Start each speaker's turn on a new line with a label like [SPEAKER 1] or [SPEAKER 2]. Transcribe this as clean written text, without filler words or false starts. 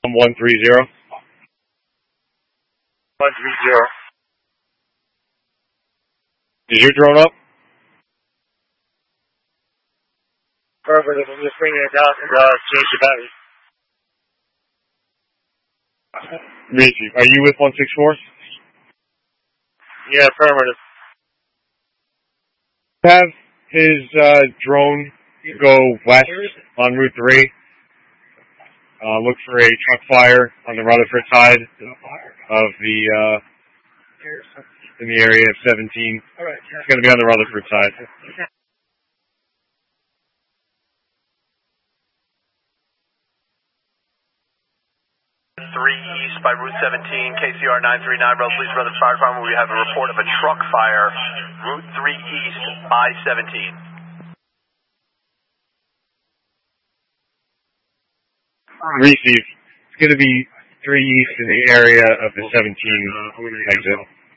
[SPEAKER 1] 130.
[SPEAKER 2] 130.
[SPEAKER 1] Is your drone up?
[SPEAKER 2] Perfect. I'm just bringing it down and change the battery.
[SPEAKER 1] Reese, are you with 164?
[SPEAKER 2] Yeah, affirmative.
[SPEAKER 1] Have his drone go west on Route 3. Look for a truck fire on the Rutherford side of the in the area of 17. It's going to be on the Rutherford side.
[SPEAKER 3] 3 east by Route 17, KCR 939, Please, Brother Fire Department. We have a report of a truck fire, Route 3 east, I-17.
[SPEAKER 1] Receive. It's going to be 3 east in the area of the 17 exit.